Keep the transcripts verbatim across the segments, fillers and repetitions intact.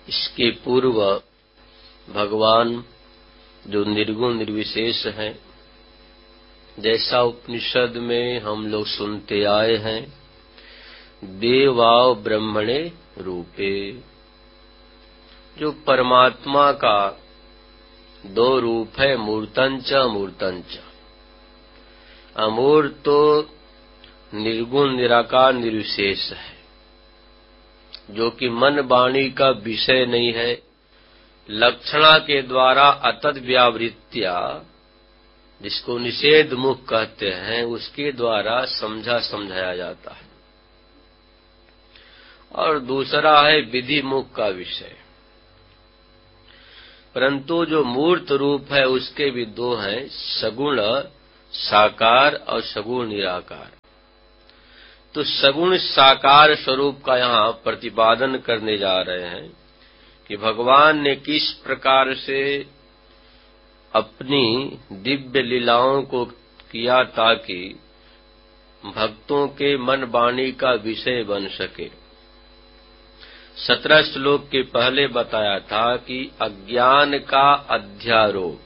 इसके पूर्व भगवान जो निर्गुण निर्विशेष हैं, जैसा उपनिषद में हम लोग सुनते आए हैं, देवाव ब्रह्मणे रूपे, जो परमात्मा का दो रूप है, मूर्तंच अमूर्तंच। अमूर्त तो निर्गुण निराकार निर्विशेष है, जो कि मन वाणी का विषय नहीं है, लक्षणा के द्वारा अतद व्यावृत्या, जिसको निषेध मुख कहते हैं, उसके द्वारा समझा समझाया जाता है। और दूसरा है विधि मुख का विषय। परंतु जो मूर्त रूप है उसके भी दो हैं, सगुण साकार और सगुण निराकार। तो सगुण साकार स्वरूप का यहाँ प्रतिपादन करने जा रहे हैं कि भगवान ने किस प्रकार से अपनी दिव्य लीलाओं को किया ताकि भक्तों के मन वाणी का विषय बन सके। सत्रह श्लोक के पहले बताया था कि अज्ञान का अध्यारोप,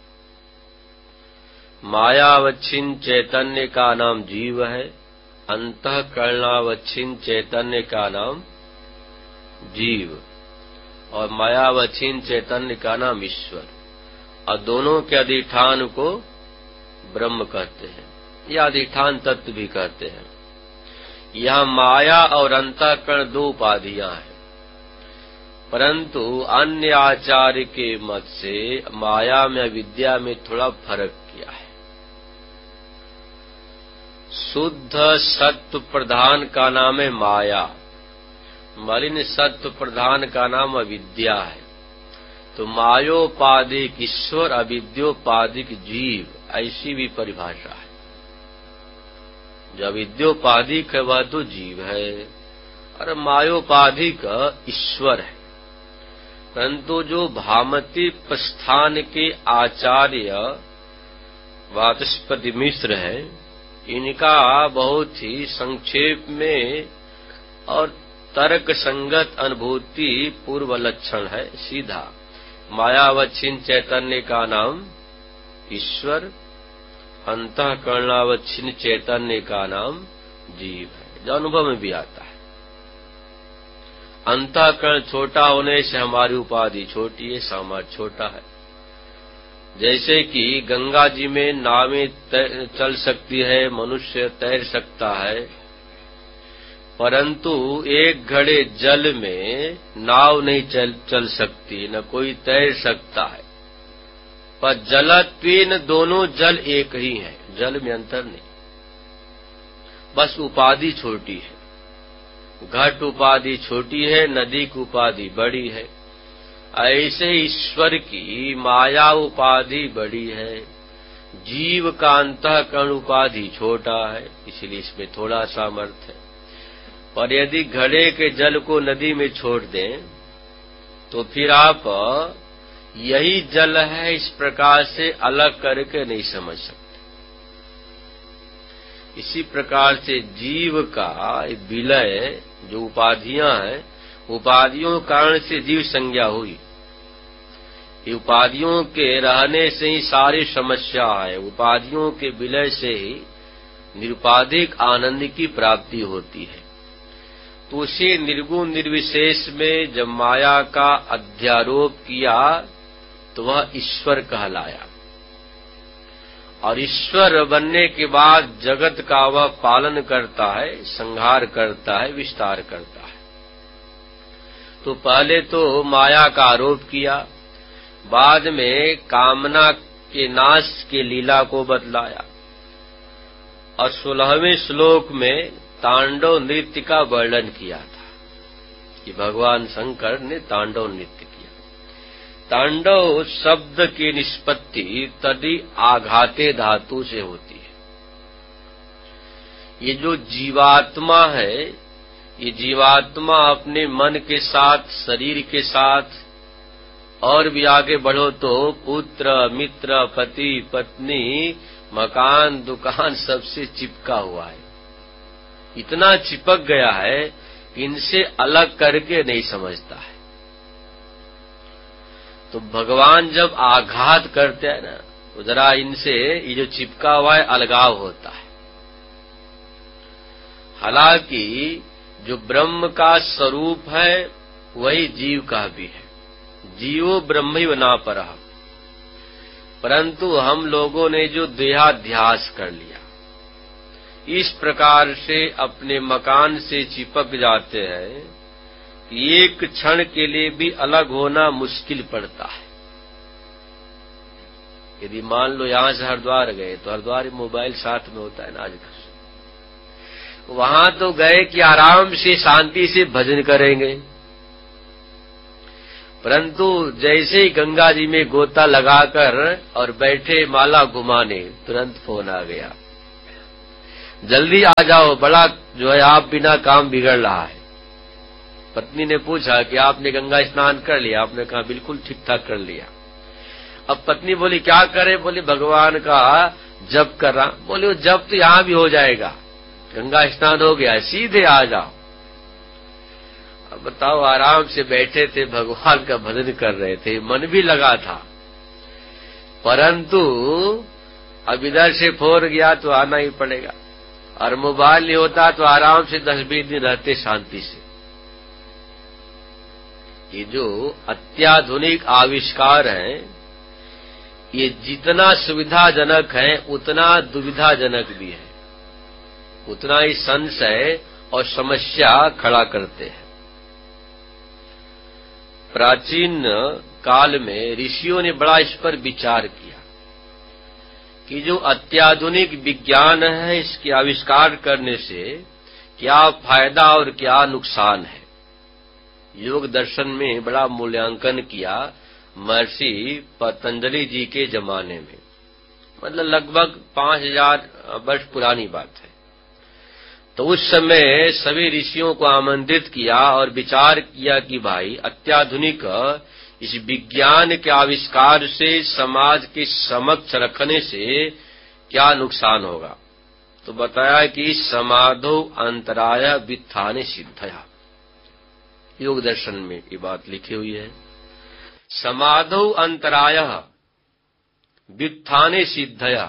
मायावच्छिन्न चैतन्य का नाम जीव है, अंतःकरणावच्छिन्न चैतन्य का नाम जीव, और मायावच्छिन्न चैतन्य का नाम ईश्वर, और दोनों के अधिष्ठान को ब्रह्म कहते हैं या अधिष्ठान तत्व भी कहते हैं। यहाँ माया और अंतःकरण दो उपाधियां हैं, परंतु अन्य आचार्य के मत से माया में विद्या में थोड़ा फर्क किया है। शुद्ध सत्व प्रधान का नाम है माया, मलिन सत्व प्रधान का नाम अविद्या है। तो मायोपाधिक ईश्वर, अविद्योपाधिक जीव, ऐसी भी परिभाषा है। जो अविद्योपाधिक है वह तो जीव है और मायोपाधिक ईश्वर है। परंतु जो भामती प्रस्थान के आचार्य वाचस्पति मिश्र हैं, इनका बहुत ही संक्षेप में और तर्क संगत अनुभूति पूर्व लक्षण है सीधा। मायावच्छिन्न चैतन्य का नाम ईश्वर, अंतःकरणावच्छिन्न चैतन्य का नाम जीव है, जो अनुभव में भी आता है। अंतःकरण छोटा होने से हमारी उपाधि छोटी है, सामर्थ्य छोटा है। जैसे कि गंगा जी में नावें चल सकती है, मनुष्य तैर सकता है, परंतु एक घड़े जल में नाव नहीं चल चल सकती, न कोई तैर सकता है। पर जलत्वेन दोनों जल एक ही है, जल में अंतर नहीं, बस उपाधि छोटी है। घट उपाधि छोटी है, नदी की उपाधि बड़ी है। ऐसे ईश्वर की माया उपाधि बड़ी है, जीव का अंतःकरण उपाधि छोटा है, इसलिए इसमें थोड़ा सामर्थ्य है। पर यदि घड़े के जल को नदी में छोड़ दें तो फिर आप यही जल है इस प्रकार से अलग करके नहीं समझ सकते। इसी प्रकार से जीव का विलय, जो उपाधियां हैं, उपाधियों कारण से जीव संज्ञा हुई। ये उपाधियों के रहने से ही सारी समस्या है, उपाधियों के विलय से ही निरुपाधिक आनंद की प्राप्ति होती है। तो उसी निर्गुण निर्विशेष में जब माया का अध्यारोप किया तो वह ईश्वर कहलाया, और ईश्वर बनने के बाद जगत का वह पालन करता है, संहार करता है, विस्तार करता है। तो पहले तो माया का आरोप किया, बाद में कामना के नाश के लीला को बतलाया, और सोलहवें श्लोक में तांडव नृत्य का वर्णन किया था कि भगवान शंकर ने तांडव नृत्य किया। तांडव शब्द की निष्पत्ति तदि आघाते धातु से होती है। ये जो जीवात्मा है, ये जीवात्मा अपने मन के साथ, शरीर के साथ, और भी आगे बढ़ो तो पुत्र, मित्र, पति, पत्नी, मकान, दुकान सबसे चिपका हुआ है। इतना चिपक गया है कि इनसे अलग करके नहीं समझता है। तो भगवान जब आघात करते हैं ना, तो जरा इनसे ये जो चिपका हुआ है अलगाव होता है। हालांकि जो ब्रह्म का स्वरूप है वही जीव का भी है, जीवो ब्रह्मैव न परः। परंतु हम लोगों ने जो देहाध्यास कर लिया, इस प्रकार से अपने मकान से चिपक जाते हैं कि एक क्षण के लिए भी अलग होना मुश्किल पड़ता है। यदि मान लो यहां से हरिद्वार गए तो हरिद्वार मोबाइल साथ में होता है ना आजकल, वहां तो गए कि आराम से शांति से भजन करेंगे, परंतु जैसे ही गंगा जी में गोता लगाकर और बैठे माला घुमाने, तुरंत फोन आ गया, जल्दी आ जाओ, बड़ा जो है आप बिना काम बिगड़ रहा है। पत्नी ने पूछा कि आपने गंगा स्नान कर लिया? आपने कहा बिल्कुल ठीक ठाक कर लिया। अब पत्नी बोली क्या करे? बोली भगवान का जप कर रहा। बोले वो जप तो यहां भी हो जाएगा, गंगा स्नान हो गया, सीधे आ जाओ। अब बताओ, आराम से बैठे थे, भगवान का भजन कर रहे थे, मन भी लगा था, परंतु अब इधर से फोन गया तो आना ही पड़ेगा, और मोबाइल नहीं होता तो आराम से दस बीस दिन रहते शांति से। ये जो अत्याधुनिक आविष्कार हैं, ये जितना सुविधाजनक है उतना दुविधाजनक भी है, उतना ही संशय और समस्या खड़ा करते हैं। प्राचीन काल में ऋषियों ने बड़ा इस पर विचार किया कि जो अत्याधुनिक विज्ञान है, इसके आविष्कार करने से क्या फायदा और क्या नुकसान है। योग दर्शन में बड़ा मूल्यांकन किया महर्षि पतंजलि जी के जमाने में, मतलब लगभग पांच हजार वर्ष पुरानी बात है। तो उस समय सभी ऋषियों को आमंत्रित किया और विचार किया कि भाई अत्याधुनिक इस विज्ञान के आविष्कार से समाज के समक्ष रखने से क्या नुकसान होगा। तो बताया कि समाधौ अंतराय वित्थाने सिद्धया, योग दर्शन में ये बात लिखी हुई है। समाधौ अंतराय वित्थाने सिद्धया,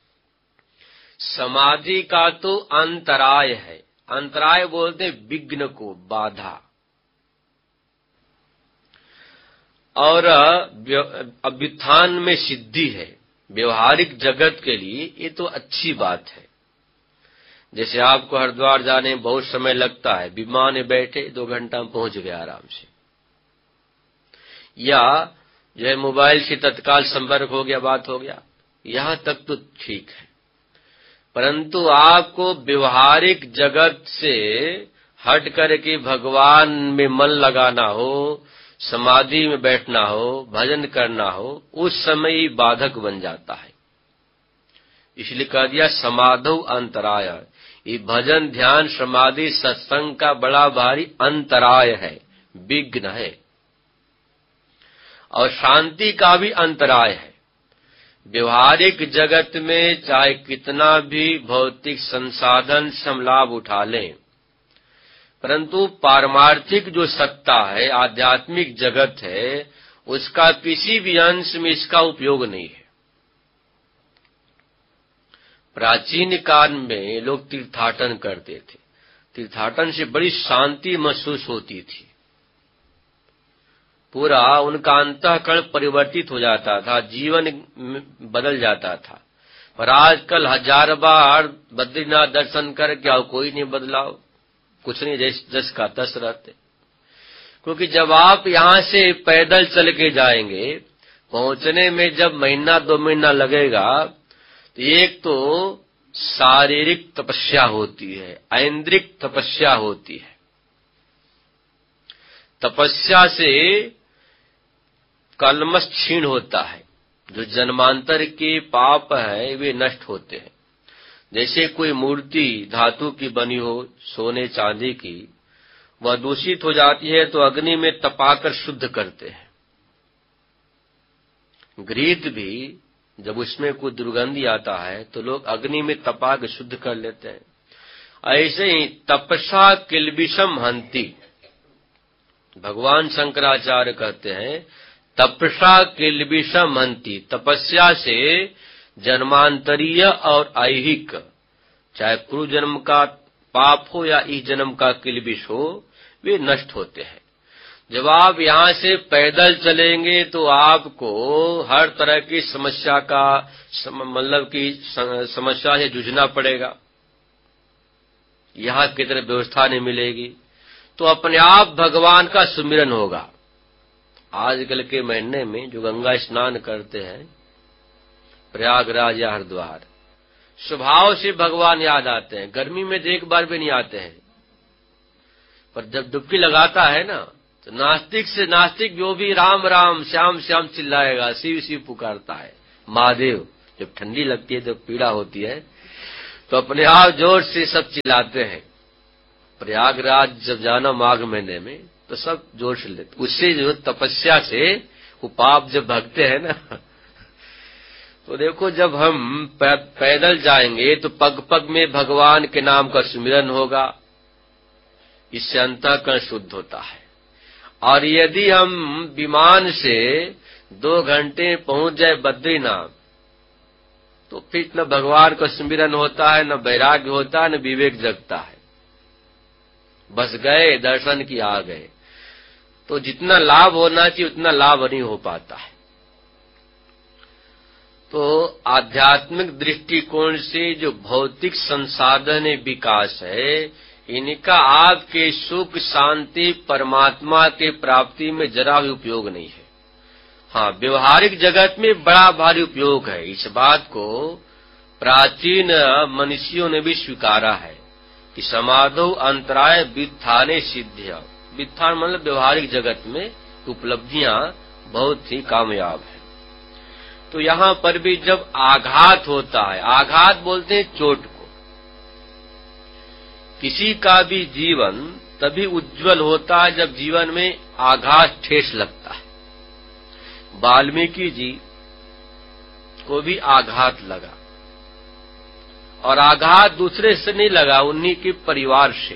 समाधि का तो अंतराय है, अंतराय बोलते विघ्न को, बाधा, और अभ्युत्थान में सिद्धि है। व्यवहारिक जगत के लिए ये तो अच्छी बात है। जैसे आपको हरिद्वार जाने में बहुत समय लगता है, विमान में बैठे दो घंटा में पहुंच गए आराम से, या जो है मोबाइल से तत्काल संपर्क हो गया, बात हो गया, यहां तक तो ठीक है। परंतु आपको व्यवहारिक जगत से हट करके भगवान में मन लगाना हो, समाधि में बैठना हो, भजन करना हो, उस समय ही बाधक बन जाता है। इसलिए कह दिया समाधौ अंतराय। ये भजन, ध्यान, समाधि, सत्संग का बड़ा भारी अंतराय है, विघ्न है, और शांति का भी अंतराय है। व्यवहारिक जगत में चाहे कितना भी भौतिक संसाधन से हम लाभ उठा लें, परंतु पारमार्थिक जो सत्ता है, आध्यात्मिक जगत है, उसका किसी भी अंश में इसका उपयोग नहीं है। प्राचीन काल में लोग तीर्थाटन करते थे, तीर्थाटन से बड़ी शांति महसूस होती थी, पूरा उनका अंतःकरण परिवर्तित हो जाता था, जीवन बदल जाता था। पर आजकल हजार बार बद्रीनाथ दर्शन करके आओ, कोई नहीं बदलाव, कुछ नहीं, जैस जस का तस रहते। क्योंकि जब आप यहां से पैदल चल के जाएंगे, पहुंचने में जब महीना दो महीना लगेगा, तो एक तो शारीरिक तपस्या होती है, ऐन्द्रिक तपस्या होती है। तपस्या से कलमश क्षीण होता है, जो जन्मांतर के पाप है वे नष्ट होते हैं। जैसे कोई मूर्ति धातु की बनी हो, सोने चांदी की, वह दूषित हो जाती है तो अग्नि में तपाकर शुद्ध करते हैं। घृत भी जब उसमें कोई दुर्गंधि आता है तो लोग अग्नि में तपा के शुद्ध कर लेते हैं। ऐसे ही तपसा किल्बिषम हंति, भगवान शंकराचार्य कहते हैं तपसा किल्बिषम हंति, तपस्या से जन्मांतरीय और ऐहिक, चाहे पूर्व जन्म का पाप हो या इस जन्म का किल्बिष हो, वे नष्ट होते हैं। जब आप यहाँ से पैदल चलेंगे तो आपको हर तरह की समस्या का मतलब की समस्या से जूझना पड़ेगा, यहाँ की तरह व्यवस्था नहीं मिलेगी, तो अपने आप भगवान का सुमिरन होगा। आजकल के महीने में जो गंगा स्नान करते हैं प्रयागराज या हरिद्वार, स्वभाव से भगवान याद आते हैं, गर्मी में तो एक बार भी नहीं आते हैं, पर जब डुबकी लगाता है ना तो नास्तिक से नास्तिक जो भी राम राम श्याम श्याम चिल्लाएगा, शिव शिव पुकारता है, महादेव। जब ठंडी लगती है, जब पीड़ा होती है तो अपने आप जोर से सब चिल्लाते हैं। प्रयागराज जब जाना माघ महीने में तो सब जोर से लेते, उससे जो तपस्या से वो पाप जब भगते हैं ना, तो देखो जब हम पैदल जाएंगे तो पग पग में भगवान के नाम का सुमिरन होगा, इससे अंतःकरण शुद्ध होता है। और यदि हम विमान से दो घंटे पहुंच जाए बद्रीनाथ, तो फिर न भगवान का सुमिरन होता है, न वैराग्य होता है, न विवेक जगता है, बस गए दर्शन की आ गए। तो जितना लाभ होना चाहिए उतना लाभ नहीं हो पाता है। तो आध्यात्मिक दृष्टिकोण से जो भौतिक संसाधन विकास है, इनका आपके सुख शांति परमात्मा के प्राप्ति में जरा भी उपयोग नहीं है। हाँ, व्यवहारिक जगत में बड़ा भारी उपयोग है। इस बात को प्राचीन मनुष्यों ने भी स्वीकारा है कि समाधौ अंतराय वित्थाने सिद्ध्य। वित्थान मतलब व्यवहारिक जगत में उपलब्धियां बहुत ही कामयाब है। तो यहाँ पर भी जब आघात होता है, आघात बोलते हैं चोट को, किसी का भी जीवन तभी उज्जवल होता है जब जीवन में आघात ठेस लगता है। वाल्मीकि जी को भी आघात लगा, और आघात दूसरे से नहीं लगा, उन्हीं के परिवार से।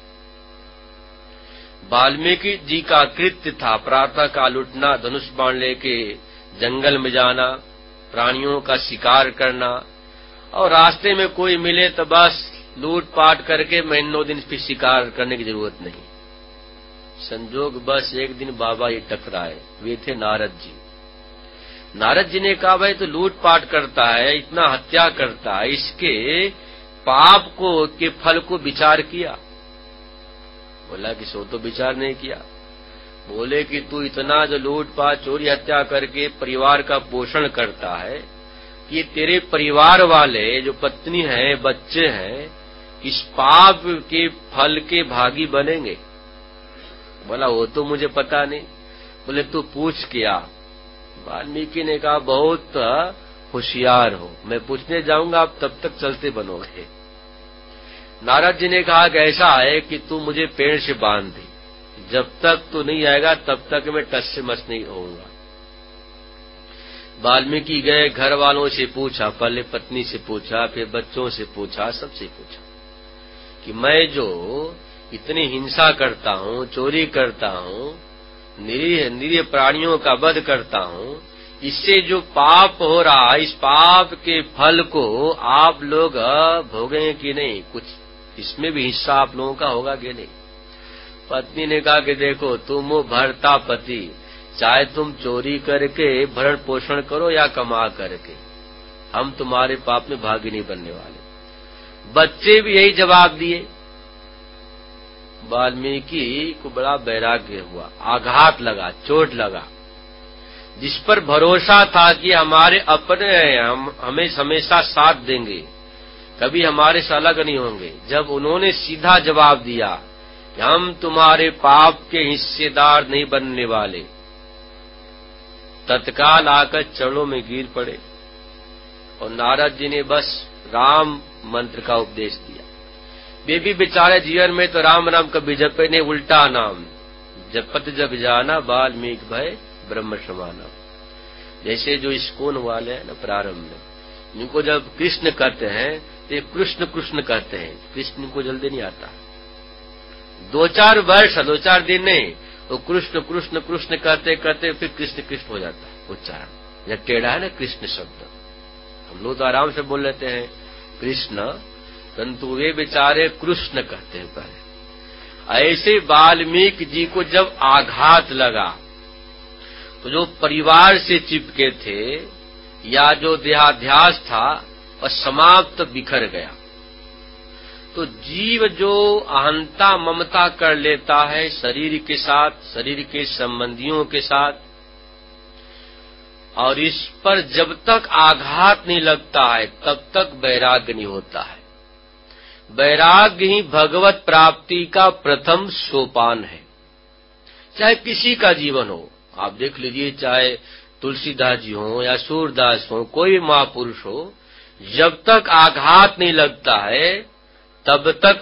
वाल्मीकि जी का कृत्य था प्रातः काल उठना, धनुष बाण लेके जंगल में जाना, प्राणियों का शिकार करना, और रास्ते में कोई मिले तो बस लूटपाट करके महीनों दिन फिर शिकार करने की जरूरत नहीं। संजोग बस एक दिन बाबा ये टकराए, वे थे नारद जी। नारद जी ने कहा भाई तो लूटपाट करता है, इतना हत्या करता है, इसके पाप को के फल को विचार किया? बोला कि सो तो विचार नहीं किया। बोले कि तू इतना जो लूटपाट चोरी हत्या करके परिवार का पोषण करता है, कि तेरे परिवार वाले जो पत्नी है बच्चे हैं इस पाप के फल के भागी बनेंगे? बोला वो तो मुझे पता नहीं। बोले तू पूछ किया? वाल्मीकि ने कहा बहुत होशियार हो, मैं पूछने जाऊंगा आप तब तक चलते बनोगे। नारद जी ने कहा कि ऐसा है कि तू मुझे पेड़ से बांध दे, जब तक तू नहीं आएगा तब तक मैं टस से मस नहीं होऊंगा। वाल्मीकि गए, घर वालों से पूछा, पहले पत्नी से पूछा, फिर बच्चों से पूछा, सबसे पूछा कि मैं जो इतनी हिंसा करता हूँ, चोरी करता हूँ, निरीह निरीह प्राणियों का वध करता हूँ, इससे जो पाप हो रहा है, इस पाप के फल को आप लोग भोगेंगे कि नहीं? कुछ इसमें भी हिस्सा आप लोगों का होगा कि नहीं? पत्नी ने कहा कि देखो तुम हो भरता पति, चाहे तुम चोरी करके भरण पोषण करो या कमा करके, हम तुम्हारे पाप में भागी नहीं बनने वाले। बच्चे भी यही जवाब दिए। वाल्मीकि को बड़ा वैराग्य हुआ, आघात लगा, चोट लगा। जिस पर भरोसा था कि हमारे अपने हम हमें हमेशा साथ देंगे, कभी हमारे से अलग नहीं होंगे, जब उन्होंने सीधा जवाब दिया कि हम तुम्हारे पाप के हिस्सेदार नहीं बनने वाले, तत्काल आकर चरणों में गिर पड़े और नारद जी ने बस राम मंत्र का उपदेश दिया। वे भी बेचारे जीवन में तो राम नाम कभी जपे ने, उल्टा नाम जपत जब जाना वाल्मीकि भय ब्रह्म समाना। जैसे जो इस्कॉन वाले हैं ना प्रारंभ में, इनको जब कृष्ण कहते हैं तो कृष्ण कृष्ण कहते हैं, कृष्ण को जल्दी नहीं आता। दो चार वर्ष, दो चार दिन नहीं, वो कृष्ण कृष्ण कृष्ण करते करते फिर कृष्ण कृष्ण हो जाता है उच्चारण। जब टेढ़ा है ना कृष्ण शब्द, हम लोग तो आराम से बोल लेते हैं कृष्ण, परंतु वे बेचारे कृष्ण कहते हैं पहले। ऐसे वाल्मीकि जी को जब आघात लगा तो जो परिवार से चिपके थे या जो देहाध्यास था वह समाप्त बिखर गया। तो जीव जो अहंता ममता कर लेता है शरीर के साथ, शरीर के संबंधियों के साथ, और इस पर जब तक आघात नहीं लगता है तब तक वैराग्य नहीं होता है। वैराग्य ही भगवत प्राप्ति का प्रथम सोपान है। चाहे किसी का जीवन हो, आप देख लीजिए, चाहे तुलसीदास जी हो या सूरदास हो, कोई भी महापुरुष हो, जब तक आघात नहीं लगता है तब तक